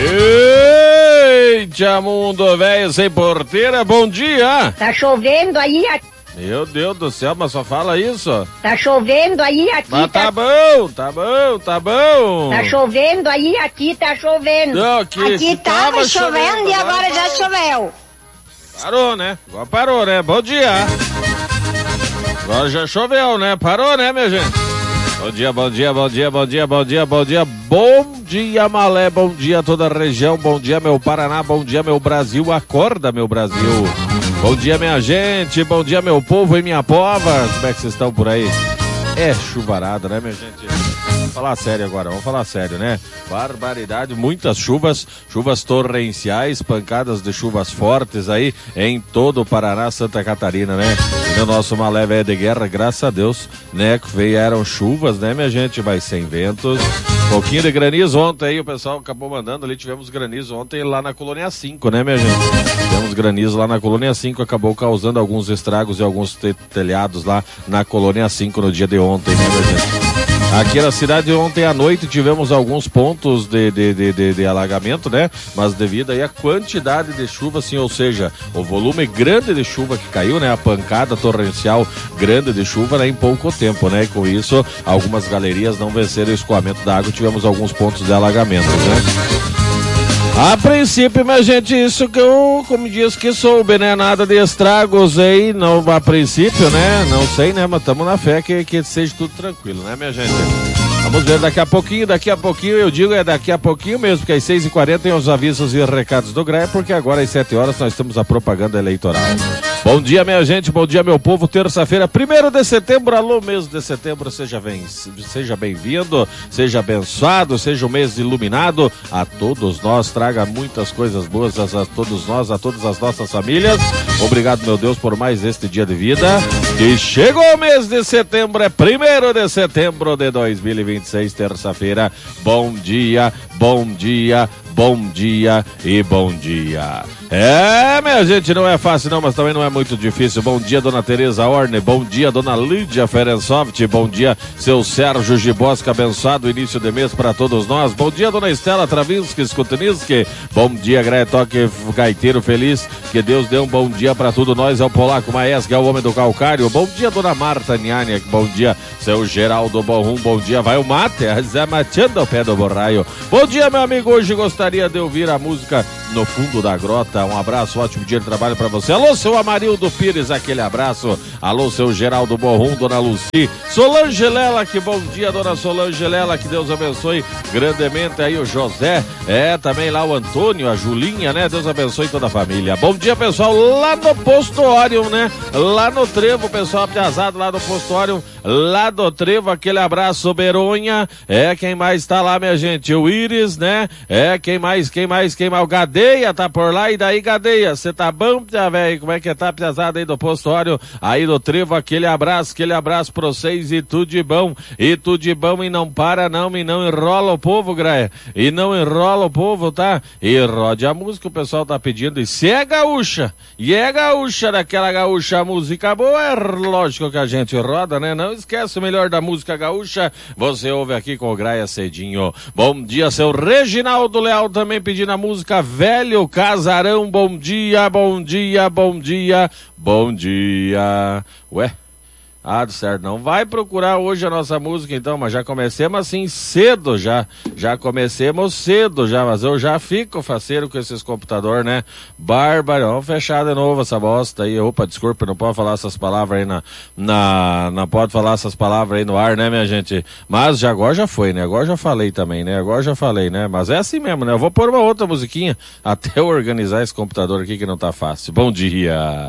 Eita, mundo velho sem porteira, bom dia. Tá chovendo aí aqui. Meu Deus do céu, mas só fala isso. Tá chovendo aí aqui. Mas tá bom. Tá chovendo aí, aqui tá chovendo. Não, aqui tava chovendo e agora já choveu. Parou, né? Agora parou, né? Bom dia. Agora já choveu, né? Parou, né, minha gente? Bom dia. Bom dia, Malé. Bom dia, toda a região. Bom dia, meu Paraná. Bom dia, meu Brasil. Acorda, meu Brasil. Bom dia, minha gente. Bom dia, meu povo e minha pova. Como é que vocês estão por aí? É chuvarada, né, minha gente? Vamos falar sério agora, né? Barbaridade, muitas chuvas torrenciais, pancadas de chuvas fortes aí em todo o Paraná, Santa Catarina, né? E no nosso Malé Véia de Guerra, graças a Deus, né? Vieram chuvas, né, minha gente? Mas sem ventos. Pouquinho de granizo ontem aí, o pessoal acabou mandando ali, tivemos granizo ontem lá na Colônia 5, né, minha gente? Tivemos granizo lá na Colônia 5, acabou causando alguns estragos e alguns telhados lá na Colônia 5 no dia de ontem, né, minha gente? Aqui na cidade ontem à noite tivemos alguns pontos de alagamento, né? Mas devido aí à quantidade de chuva, assim, ou seja, o volume grande de chuva que caiu, né? A pancada torrencial grande de chuva, né? Em pouco tempo, né? E com isso, algumas galerias não venceram o escoamento da água, tivemos alguns pontos de alagamento, né? A princípio, minha gente, isso que eu, como diz que soube, né? Nada de estragos aí, não, a princípio, né? Não sei, né? Mas estamos na fé que seja tudo tranquilo, né, minha gente? Vamos ver daqui a pouquinho, eu digo daqui a pouquinho mesmo, porque às 6h40 tem os avisos e recados do GRAE, porque agora às 7 horas nós temos a propaganda eleitoral. Bom dia, minha gente, bom dia, meu povo, terça-feira, 1º de setembro, alô, mês de setembro, seja bem-vindo, seja abençoado, seja um mês iluminado, a todos nós, traga muitas coisas boas a todos nós, a todas as nossas famílias, obrigado, meu Deus, por mais este dia de vida, e chegou o mês de setembro, é 1º de setembro de 2026, terça-feira, bom dia e bom dia. É, minha gente, não é fácil não, mas também não é muito difícil. Bom dia, dona Tereza Orne, bom dia, dona Lídia Ferensoft, bom dia, seu Sérgio Gibosca, abençoado início de mês para todos nós. Bom dia, dona Estela Travinski, Skutiniski, bom dia, Greia Toque Gaiteiro Feliz, que Deus dê um bom dia para tudo nós, é o Polaco Maesca, é o Homem do Calcário, bom dia, dona Marta Nianiak, bom dia, seu Geraldo Borrum, bom dia, vai o mate, Zé Matiando o pé do borraio. Bom dia, meu amigo, hoje gostaria de ouvir a música No Fundo da Grota. Um abraço, ótimo dia de trabalho para você. Alô, seu Amarildo Pires, aquele abraço. Alô, seu Geraldo Borrum, dona Luci. Solange Lela, que bom dia, dona Solange Lela, que Deus abençoe grandemente aí o José. É, também lá o Antônio, a Julinha, né? Deus abençoe toda a família. Bom dia, pessoal, lá no Posto Orion, né? Lá no Trevo, pessoal piazado lá no Posto Orion, lá do Trevo, aquele abraço, Beronha. É, quem mais tá lá, minha gente? O Íris, né? É, quem mais? O Gadeia tá por lá, e daí, Gadeia, você tá bom, pia, velho? Como é que tá, piazada aí do Posto Orion, aí do Trevo, aquele abraço pra vocês, e tudo de bom, e não para não, e não enrola o povo, Graia, e não enrola o povo, tá? E rode a música, o pessoal tá pedindo, e se é gaúcha, daquela gaúcha, música boa, é lógico que a gente roda, né? Não esquece o melhor da música gaúcha, você ouve aqui com o Graia cedinho. Bom dia, seu Reginaldo Leal, também pedindo a música Velho Casarão, bom dia. Ué? Ah, certo, não vai procurar hoje a nossa música então, mas já comecemos assim cedo já comecemos cedo já, mas eu já fico faceiro com esses computadores, né? Bárbaro, vamos fechar de novo essa bosta aí, opa, desculpa, não pode falar essas palavras aí não pode falar essas palavras aí no ar, né, minha gente? Mas agora já foi, né? Agora já falei também, né? Mas é assim mesmo, né? Eu vou pôr uma outra musiquinha até eu organizar esse computador aqui que não tá fácil. Bom dia!